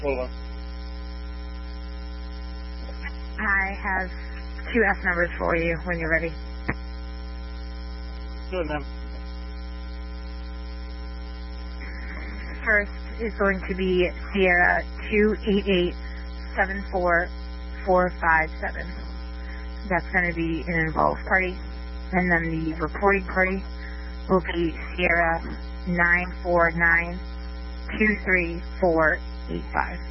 Hold on. I have 2 F numbers for you when you're ready. Good, ma'am. First is going to be Sierra 288-74457. That's going to be an involved party. And then the reporting party will be Sierra 949-23485.